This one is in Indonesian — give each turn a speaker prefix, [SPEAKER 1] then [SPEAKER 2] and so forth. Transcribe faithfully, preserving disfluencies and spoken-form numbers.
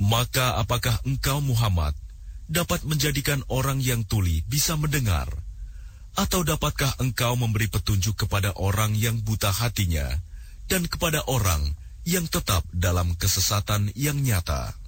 [SPEAKER 1] Maka apakah engkau Muhammad dapat menjadikan orang yang tuli bisa mendengar? Atau dapatkah engkau memberi petunjuk kepada orang yang buta hatinya dan kepada orang yang tetap dalam kesesatan yang nyata?